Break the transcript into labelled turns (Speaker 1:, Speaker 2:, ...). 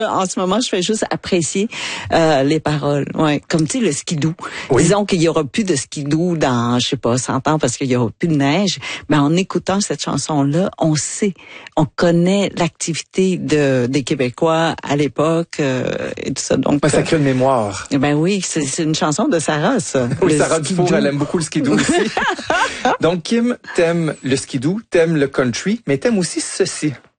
Speaker 1: En ce moment, je fais juste apprécier les paroles. Ouais, comme tu sais, le skidoo.
Speaker 2: Oui.
Speaker 1: Disons qu'il y aura plus de skidoo dans, je sais pas, 100 ans parce qu'il y aura plus de neige. Mais en écoutant cette chanson-là, on connaît l'activité des Québécois à l'époque et tout ça. Donc,
Speaker 2: Ça crée une mémoire.
Speaker 1: Ben oui, c'est une chanson de Sarah, ça.
Speaker 2: Oui, Sarah Dufour, elle aime beaucoup le skidoo aussi. Donc, Kim, t'aimes le skidoo, t'aimes le country, mais t'aimes aussi ceci.